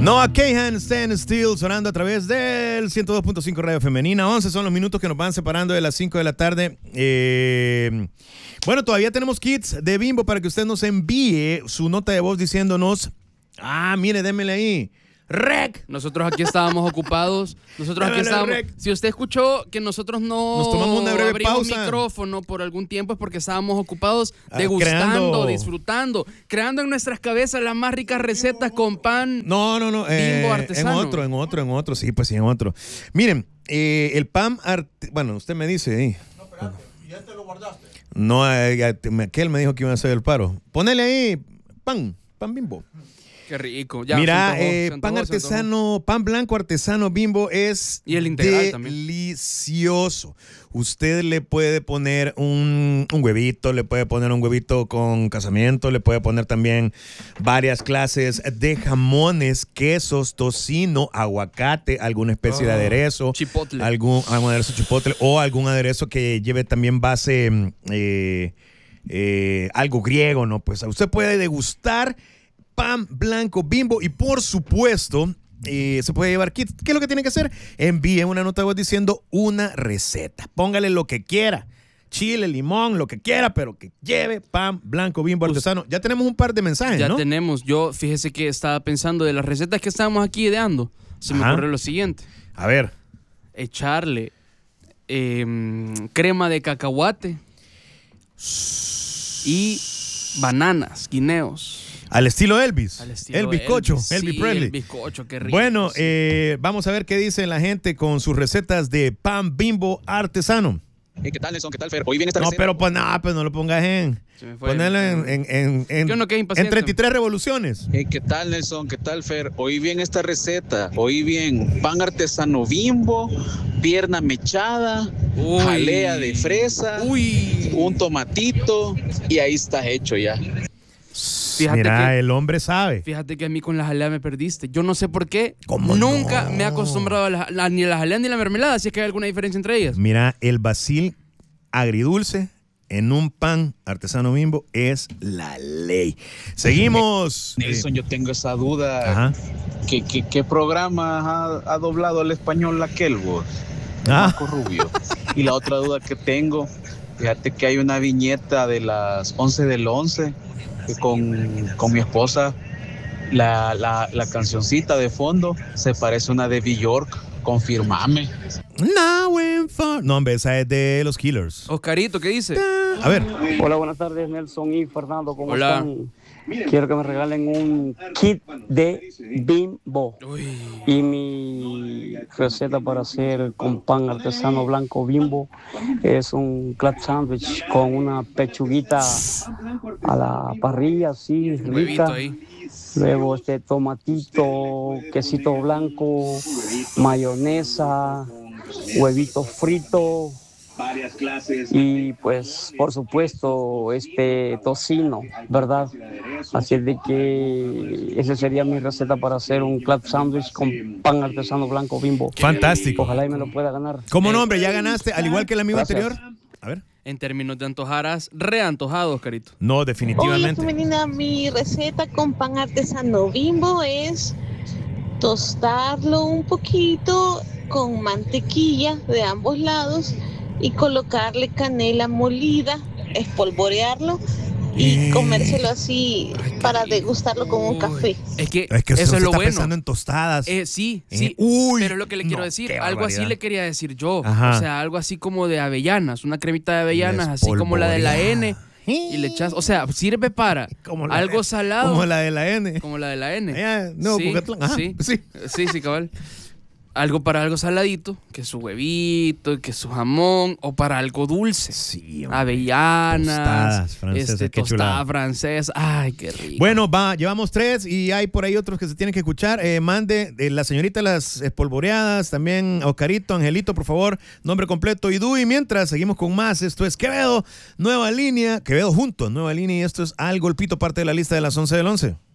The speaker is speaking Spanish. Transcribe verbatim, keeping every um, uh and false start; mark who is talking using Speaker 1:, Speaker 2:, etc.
Speaker 1: Noah Kahan, Stand Still, sonando a través del ciento dos punto cinco Radio Femenina. once son los minutos que nos van separando de las cinco de la tarde. Eh, bueno, todavía tenemos kits de Bimbo para que usted nos envíe su nota de voz diciéndonos, ah, mire, démele ahí. Rec.
Speaker 2: Nosotros aquí estábamos ocupados. Nosotros aquí estábamos. Rec. Si usted escuchó que nosotros no
Speaker 1: nos tomamos una breve
Speaker 2: abrimos
Speaker 1: pausa.
Speaker 2: micrófono por algún tiempo es porque estábamos ocupados ah, degustando, creando. disfrutando, creando en nuestras cabezas las más ricas recetas con pan.
Speaker 1: No, no, no. Eh,
Speaker 2: Bimbo artesano.
Speaker 1: En otro, en otro, en otro. Sí, pues sí, en otro. Miren, eh, el pan arte... Bueno, usted me dice ahí.
Speaker 3: No, espérate. ¿Ya te lo guardaste?
Speaker 1: No, eh, aquel me dijo que iba a hacer el paro. Ponele ahí pan, pan Bimbo.
Speaker 2: Qué rico. Ya,
Speaker 1: Mira,
Speaker 2: antojó,
Speaker 1: eh,
Speaker 2: antojó,
Speaker 1: pan artesano, pan blanco artesano Bimbo es
Speaker 2: y el integral también.
Speaker 1: Delicioso. Usted le puede poner un, un huevito, le puede poner un huevito con casamiento, le puede poner también varias clases de jamones, quesos, tocino, aguacate, alguna especie oh, de aderezo.
Speaker 2: Chipotle.
Speaker 1: Algún, algún aderezo chipotle o algún aderezo que lleve también base, eh, eh, algo griego, ¿no? Pues usted puede degustar pan blanco Bimbo y por supuesto eh, se puede llevar kit. ¿Qué es lo que tiene que hacer? Envíe una nota de voz diciendo una receta. Póngale lo que quiera. Chile, limón, lo que quiera, pero que lleve pan blanco Bimbo artesano. Ya tenemos un par de mensajes,
Speaker 2: ya
Speaker 1: ¿no?
Speaker 2: Ya tenemos. Yo, fíjese que estaba pensando de las recetas que estábamos aquí ideando. Se me
Speaker 1: Ajá.
Speaker 2: ocurrió lo siguiente.
Speaker 1: A ver.
Speaker 2: Echarle eh, crema de cacahuate y bananas, guineos.
Speaker 1: Al estilo Elvis.
Speaker 2: Al estilo
Speaker 1: el bizcocho.
Speaker 2: Elvis,
Speaker 1: Elvis
Speaker 2: sí,
Speaker 1: Presley.
Speaker 2: El bizcocho, qué rico.
Speaker 1: Bueno,
Speaker 2: sí.
Speaker 1: eh, vamos a ver qué dice la gente con sus recetas de pan Bimbo artesano.
Speaker 4: Hey, ¿qué tal, Nelson? ¿Qué tal, Fer? Hoy viene esta
Speaker 1: No,
Speaker 4: receta.
Speaker 1: pero pues nada, pues no lo pongas en. Ponelo en, en, en, en,
Speaker 2: Yo no quedé impaciente.
Speaker 1: en treinta y tres revoluciones.
Speaker 4: Hey, ¿qué tal, Nelson? ¿Qué tal, Fer? Hoy viene esta receta. Hoy bien pan artesano Bimbo, pierna mechada,
Speaker 2: Uy.
Speaker 4: jalea de fresa,
Speaker 2: Uy.
Speaker 4: un tomatito y ahí está hecho ya.
Speaker 2: Fíjate
Speaker 1: Mira,
Speaker 2: que,
Speaker 1: el hombre sabe.
Speaker 2: Fíjate que a mí con la jalea me perdiste. Yo no sé por qué.
Speaker 1: ¿Cómo
Speaker 2: Nunca
Speaker 1: no?
Speaker 2: me he acostumbrado a la, la, ni a la jalea ni a la mermelada, si es que hay alguna diferencia entre ellas.
Speaker 1: Mira, el basil agridulce en un pan artesano Bimbo es la ley. Seguimos.
Speaker 4: Nelson,
Speaker 1: eh,
Speaker 4: yo tengo esa duda.
Speaker 1: Ajá.
Speaker 4: ¿Qué, qué, qué programa ha, ha doblado al español aquel vos?
Speaker 1: Ah.
Speaker 4: Marco Rubio. Y la otra duda que tengo, fíjate que hay una viñeta de las once del once que con, con mi esposa, la, la, la cancioncita de fondo se parece a una de Bjork. Confirmame.
Speaker 1: Now and for... No, hombre, esa es de los Killers.
Speaker 2: Oscarito, ¿qué dice?
Speaker 1: A ver.
Speaker 5: Hola, buenas tardes, Nelson y Fernando. ¿Cómo
Speaker 2: Hola.
Speaker 5: están? Quiero que me regalen un kit de Bimbo.
Speaker 2: Uy.
Speaker 5: Y mi receta para hacer con pan artesano blanco Bimbo es un club sandwich con una pechuguita a la parrilla, así,
Speaker 2: Un huevito
Speaker 5: rica.
Speaker 2: ahí.
Speaker 5: Luego este tomatito, quesito blanco, mayonesa, huevito frito y pues por supuesto este tocino, ¿verdad? Así es de que esa sería mi receta para hacer un club sandwich con pan artesano blanco Bimbo.
Speaker 1: Fantástico.
Speaker 5: Ojalá y me lo pueda ganar.
Speaker 1: ¿Cómo no, hombre? Ya ganaste, al igual que el amigo
Speaker 5: Gracias.
Speaker 1: anterior. A ver.
Speaker 2: En términos de antojaras, reantojado, Oscarito.
Speaker 1: No,
Speaker 6: Hola,
Speaker 1: definitivamente.
Speaker 6: femenina. Mi receta con pan artesano Bimbo es tostarlo un poquito con mantequilla de ambos lados y colocarle canela molida, espolvorearlo y
Speaker 1: Eh.
Speaker 6: comérselo así para degustarlo con un café.
Speaker 2: Es que,
Speaker 1: Es que
Speaker 2: eso
Speaker 1: usted
Speaker 2: es lo
Speaker 1: está
Speaker 2: bueno.
Speaker 1: pensando en tostadas.
Speaker 2: Eh, sí,
Speaker 1: Eh,
Speaker 2: sí.
Speaker 1: uy,
Speaker 2: pero lo que le quiero
Speaker 1: no,
Speaker 2: decir,
Speaker 1: qué
Speaker 2: algo así
Speaker 1: barbaridad.
Speaker 2: le quería decir yo.
Speaker 1: Ajá.
Speaker 2: O sea, algo así como de avellanas, una cremita de avellanas, así como la de la N. Y le echas, o sea, sirve para
Speaker 1: Como la
Speaker 2: algo
Speaker 1: de-
Speaker 2: salado.
Speaker 1: Como la de la N.
Speaker 2: Como la de la N.
Speaker 1: Allá, no,
Speaker 2: sí,
Speaker 1: Cucatlán. Ajá,
Speaker 2: sí,
Speaker 1: sí.
Speaker 2: sí, sí, cabal. Algo para algo saladito, que su huevito, que su jamón, o para algo dulce.
Speaker 1: Sí, hombre.
Speaker 2: Avellanas,
Speaker 1: Tostadas francesas,
Speaker 2: este,
Speaker 1: qué
Speaker 2: tostada
Speaker 1: chulada.
Speaker 2: francesa. Ay, qué rico.
Speaker 1: Bueno, va, llevamos tres y hay por ahí otros que se tienen que escuchar. Eh, mande eh, la señorita las espolvoreadas, también Oscarito, Angelito, por favor, nombre completo y Dui. Mientras seguimos con más, esto es Quevedo, nueva línea, Quevedo juntos, nueva línea y esto es Al Golpito, parte de la lista de las once del once.